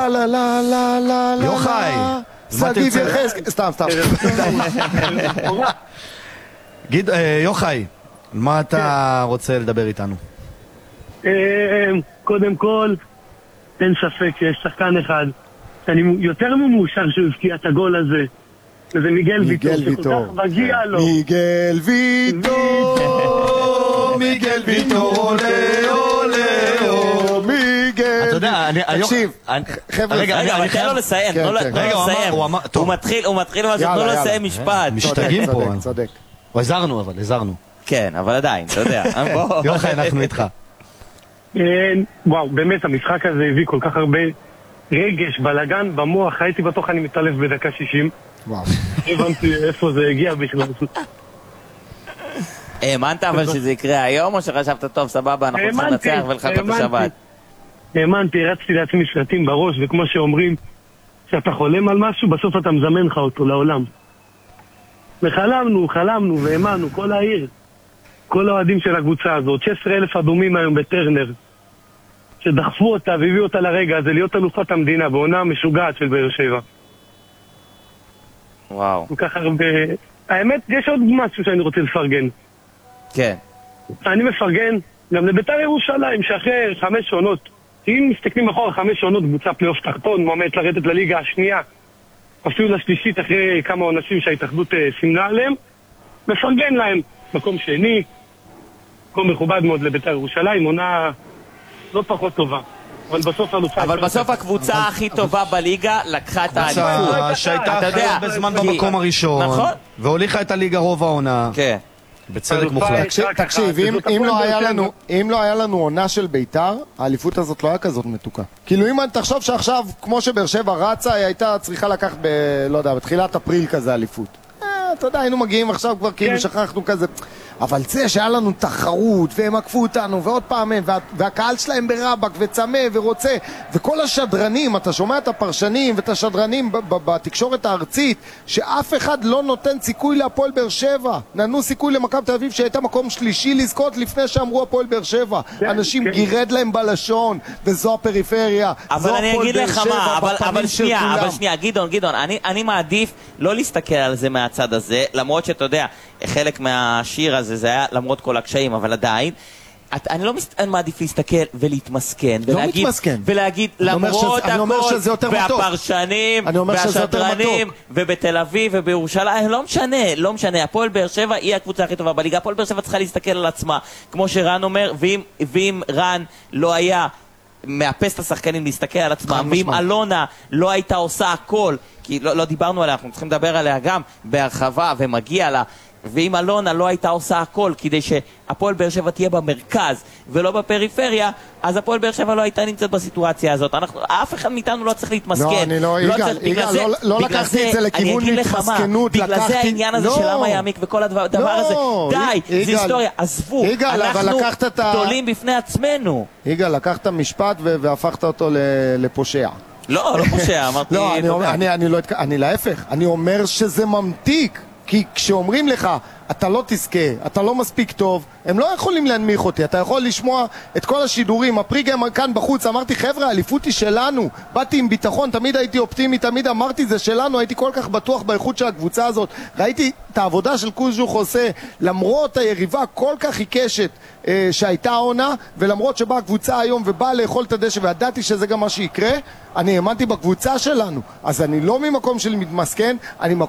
לה לה לה לה לה יוחאי, שגיב יחזקאל, סתם יוחאי, מה אתה רוצה לדבר איתנו? קודם כל, אין ספק שיש שחקן אחד שאני יותר ממאושר שהוא הבקיע את הגול הזה, וזה מיגל ויטור, שכל כך מגיע לו. מיגל ויטור, מיגל ויטור, עולה עולה, מיגל. אתה יודע, תקשיב, חבר'ה, רגע, אבל תן לו לסיים, תנו לו לסיים. הוא מתחיל משהו, תנו לו לסיים משפט. משתגעים פה. צודק. הזהרנו. כן, אבל עדיין, אתה יודע. יוחאי, אנחנו איתך. וואו, באמת המשחק הזה הביא כל כך הרבה רגש, בלגן במוח, הייתי בטוח אני מתעלף בדקה 60. וואו. הבנתי איפה זה הגיע בכלל. האמנת אבל שזה יקרה היום, או שחשבת טוב, סבבה, אנחנו צריכים לנצח ולחכות לשבת? האמנתי, רצתי לעצמי שלטים בראש, וכמו שאומרים, שאתה חולם על משהו, בסוף אתה מזמן לך אותו לעולם. וחלמנו והאמנו, כל העיר, כל האוהדים של הקבוצה הזאת, 16,000 אדומים היום בטרנר, שדחפו אותה והביאו אותה לרגע הזה, להיות אלופת המדינה, בעונה משוגעת של באר שבע. וואו. כל כך הרבה... האמת, יש עוד משהו שאני רוצה לפרגן. כן. אני מפרגן גם לבית"ר ירושלים, שאחרי 5 עונות, אם מסתכלים אחורה 5 עונות, קבוצה פלייאוף תחתון, מועמדת לרדת לליגה השנייה, אפילו לשלישית אחרי כמה עונשים שההתאחדות סימנה עליהם, מפרגן להם. מקום שני, מקום מכובד מאוד לבית"ר ירושלים, עונה לא פחות טובה. אבל בסוף הקבוצה הכי טובה בליגה לקחה את האליפות. שהייתה אחרי הרבה זמן במקום הראשון, והוליכה את הליגה רוב העונה. כן. בצדק מוחלט. תקשיב, אם לא היה לנו עונה של בית"ר, האליפות הזאת לא היה כזאת מתוקה. כאילו אם תחשוב שעכשיו, כמו שבאר שבע רצה, היא הייתה צריכה לקחת לא יודע, בתחילת אפריל כזה אליפות. אתה יודע, היינו מגיעים עכשיו כבר כאילו שכחנו כזה. אבל זה שהיה לנו תחרות, והם עקפו אותנו, ועוד פעם הם, והקהל שלהם ברבק, וצמא, ורוצה, וכל השדרנים, אתה שומע את הפרשנים, ואת השדרנים בתקשורת הארצית, שאף אחד לא נותן סיכוי להפועל באר שבע. נתנו סיכוי למכבי תל אביב, שהייתה מקום שלישי לזכות לפני שאמרו הפועל באר שבע. אנשים גירד להם בלשון, וזו הפריפריה. אבל אני אגיד לך מה, אבל שנייה, גדעון, אני מעדיף לא להסתכל על זה מהצד הזה, למרות שאתה יודע, חלק מהשיר הזה זה היה למרות כל הקשיים, אבל עדיין אני לא מעדיף להסתכל ולהתמסכן ולהגיד למרות הכל, והפרשנים והשדרנים ובתל אביב ובירושלים, לא משנה, הפועל באר שבע היא הקבוצה הכי טובה בליגה. הפועל באר שבע צריכה להסתכל על עצמה, כמו שרן אומר, ואם רן לא היה מאפס את השחקנים להסתכל על עצמם, ואם אלונה לא הייתה עושה הכל, כי לא דיברנו עליה, אנחנו צריכים לדבר עליה גם בהרחבה ומגיע לה, ואם אלונה לא הייתה עושה הכל כדי שהפועל באר שבע תהיה במרכז ולא בפריפריה, אז הפועל באר שבע לא הייתה נמצאת בסיטואציה הזאת. אף אחד מאיתנו לא צריך להתמסכן. לא, אני לא, לא לקחתי את זה לכיוון להתמסכנות. בגלל זה העניין הזה של למה יעמיק וכל הדבר הזה. די, זה היסטוריה, עזבו. אנחנו גדולים בפני עצמנו. יגאל, לקחת משפט והפכת אותו לפושע. לא פושע, אמרתי... אני להפך, אני אומר שזה ממתיק. כי כשאומרים לך, אתה לא תזכה, אתה לא מספיק טוב, הם לא יכולים להנמיך אותי. אתה יכול לשמוע את כל השידורים, הפריגם כאן בחוץ, אמרתי, חבר'ה, האליפות היא שלנו. באתי עם ביטחון, תמיד הייתי אופטימי, תמיד אמרתי, זה שלנו, הייתי כל כך בטוח באיכות של הקבוצה הזאת. ראיתי את העבודה של קוז'וך עושה, למרות היריבה כל כך עיקשת שהייתה עונה, ולמרות שבאה הקבוצה היום ובאה לאכול את הדשא, וידעתי שזה גם מה שיקרה, אני האמנתי בקבוצה שלנו. אז אני לא ממקום של מתמסכן, אני